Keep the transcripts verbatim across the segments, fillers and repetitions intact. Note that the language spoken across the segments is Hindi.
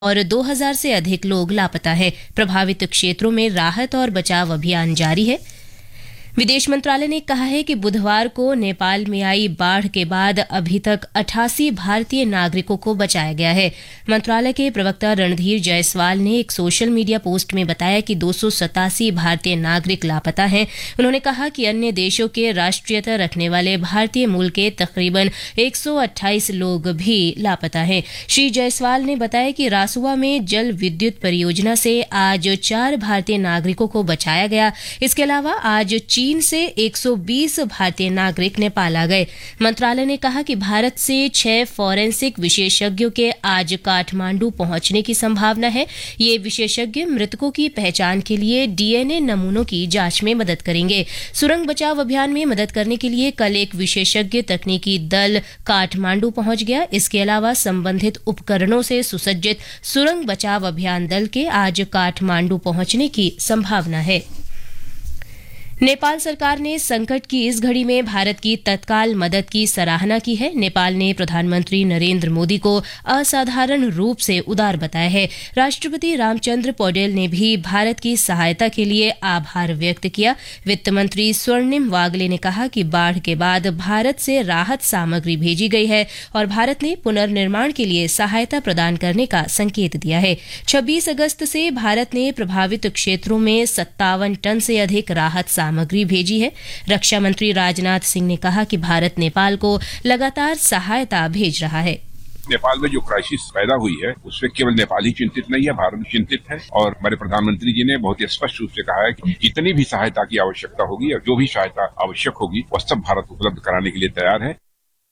और दो हज़ार से अधिक लोग लापता हैं। प्रभावित क्षेत्रों में राहत और बचाव अभियान जारी है। विदेश मंत्रालय ने कहा है कि बुधवार को नेपाल में आई बाढ़ के बाद अभी तक अठासी भारतीय नागरिकों को बचाया गया है। मंत्रालय के प्रवक्ता रणधीर जायसवाल ने एक सोशल मीडिया पोस्ट में बताया कि दो सौ सतासी भारतीय नागरिक लापता हैं। उन्होंने कहा कि अन्य देशों के राष्ट्रीयता रखने वाले भारतीय मूल के तकरीबन एक सौ अट्ठाईस लोग भी लापता हैं। श्री जायसवाल ने बताया कि रासुआ में जल विद्युत परियोजना से आज चार भारतीय नागरिकों को बचाया गया। इसके अलावा आज चीन से एक सौ बीस भारतीय नागरिक नेपाल आ गए। मंत्रालय ने कहा कि भारत से छह फॉरेंसिक विशेषज्ञों के आज काठमांडू पहुंचने की संभावना है। ये विशेषज्ञ मृतकों की पहचान के लिए डीएनए नमूनों की जांच में मदद करेंगे। सुरंग बचाव अभियान में मदद करने के लिए कल एक विशेषज्ञ तकनीकी दल काठमांडू पहुंच गया। इसके अलावा संबंधित उपकरणों से सुसज्जित सुरंग बचाव अभियान दल के आज काठमांडू पहुंचने की संभावना है। नेपाल सरकार ने संकट की इस घड़ी में भारत की तत्काल मदद की सराहना की है। नेपाल ने प्रधानमंत्री नरेंद्र मोदी को असाधारण रूप से उदार बताया है। राष्ट्रपति रामचंद्र पौडेल ने भी भारत की सहायता के लिए आभार व्यक्त किया। वित्त मंत्री स्वर्णिम वागले ने कहा कि बाढ़ के बाद भारत से राहत सामग्री भेजी गई है और भारत ने पुनर्निर्माण के लिए सहायता प्रदान करने का संकेत दिया है। छब्बीस अगस्त से भारत ने प्रभावित क्षेत्रों में सत्तावन टन से अधिक राहत सामग्री भेजी है। रक्षा मंत्री राजनाथ सिंह ने कहा कि भारत नेपाल को लगातार सहायता भेज रहा है। नेपाल में जो क्राइसिस पैदा हुई है उससे केवल नेपाल ही चिंतित नहीं है, भारत चिंतित है। और हमारे प्रधानमंत्री जी ने बहुत ही स्पष्ट रूप से कहा है कि जितनी भी सहायता की आवश्यकता होगी और जो भी सहायता आवश्यक होगी वह सब भारत उपलब्ध कराने के लिए तैयार है।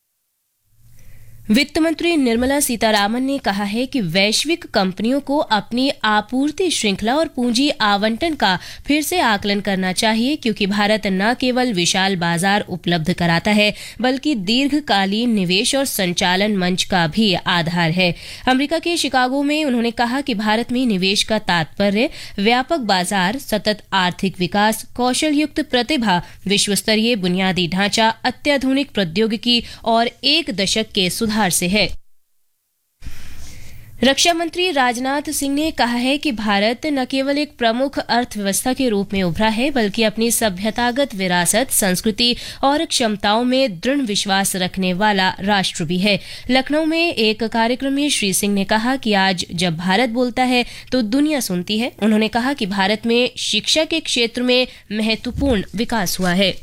वित्त मंत्री निर्मला सीतारामन ने कहा है कि वैश्विक कंपनियों को अपनी आपूर्ति श्रृंखला और पूंजी आवंटन का फिर से आकलन करना चाहिए, क्योंकि भारत न केवल विशाल बाजार उपलब्ध कराता है बल्कि दीर्घकालीन निवेश और संचालन मंच का भी आधार है। अमेरिका के शिकागो में उन्होंने कहा कि भारत में निवेश का तात्पर्य व्यापक बाजार, सतत आर्थिक विकास, कौशलयुक्त प्रतिभा, विश्वस्तरीय बुनियादी ढांचा, अत्याधुनिक प्रौद्योगिकी और एक दशक के सुधार से है। रक्षा मंत्री राजनाथ सिंह ने कहा है कि भारत न केवल एक प्रमुख अर्थव्यवस्था के रूप में उभरा है बल्कि अपनी सभ्यतागत विरासत, संस्कृति और क्षमताओं में दृढ़ विश्वास रखने वाला राष्ट्र भी है। लखनऊ में एक कार्यक्रम में श्री सिंह ने कहा कि आज जब भारत बोलता है तो दुनिया सुनती है। उन्होंने कहा कि भारत में शिक्षा के क्षेत्र में महत्वपूर्ण विकास हुआ है।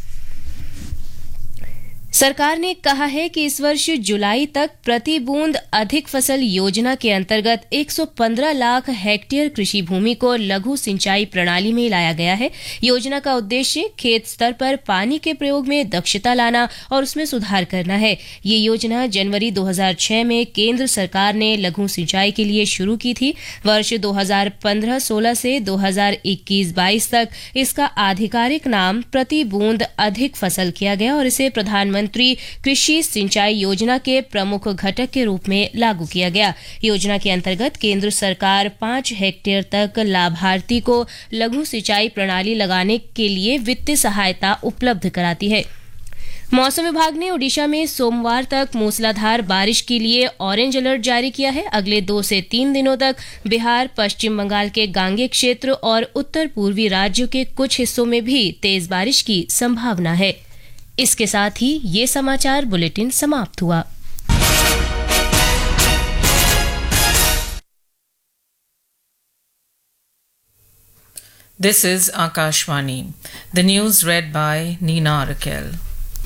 सरकार ने कहा है कि इस वर्ष जुलाई तक प्रति बूंद अधिक फसल योजना के अंतर्गत एक सौ पंद्रह लाख हेक्टेयर कृषि भूमि को लघु सिंचाई प्रणाली में लाया गया है। योजना का उद्देश्य खेत स्तर पर पानी के प्रयोग में दक्षता लाना और उसमें सुधार करना है। ये योजना जनवरी दो हज़ार छह में केंद्र सरकार ने लघु सिंचाई के लिए शुरू की थी। वर्ष दो हज़ार पंद्रह सोलह से दो हज़ार इक्कीस बाईस तक इसका आधिकारिक नाम प्रति बूंद अधिक फसल किया गया और इसे प्रधानमंत्री मंत्री कृषि सिंचाई योजना के प्रमुख घटक के रूप में लागू किया गया। योजना के अंतर्गत केंद्र सरकार पांच हेक्टेयर तक लाभार्थी को लघु सिंचाई प्रणाली लगाने के लिए वित्तीय सहायता उपलब्ध कराती है। मौसम विभाग ने ओडिशा में सोमवार तक मूसलाधार बारिश के लिए ऑरेंज अलर्ट जारी किया है। अगले दो से तीन दिनों तक बिहार, पश्चिम बंगाल के गांगे क्षेत्र और उत्तर पूर्वी राज्यों के कुछ हिस्सों में भी तेज बारिश की संभावना है। इसके साथ ही ये समाचार बुलेटिन समाप्त हुआ। This is Akashvani. The news read by Nina Raquel.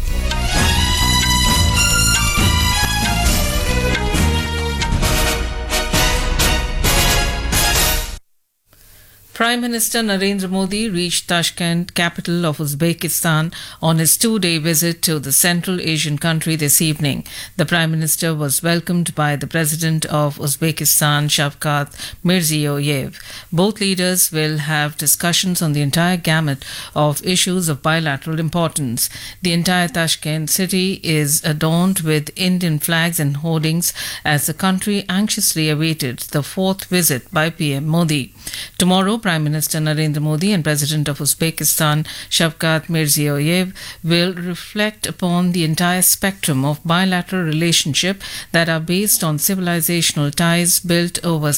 Prime Minister Narendra Modi reached Tashkent, capital of Uzbekistan, on his two-day visit to the Central Asian country this evening. The Prime Minister was welcomed by the President of Uzbekistan, Shavkat Mirziyoyev. Both leaders will have discussions on the entire gamut of issues of bilateral importance. The entire Tashkent city is adorned with Indian flags and hoardings as the country anxiously awaited the fourth visit by P M Modi. Tomorrow, Prime Minister Narendra Modi and President of Uzbekistan Shavkat Mirziyoyev will reflect upon the entire spectrum of bilateral relationship that are based on civilizational ties built over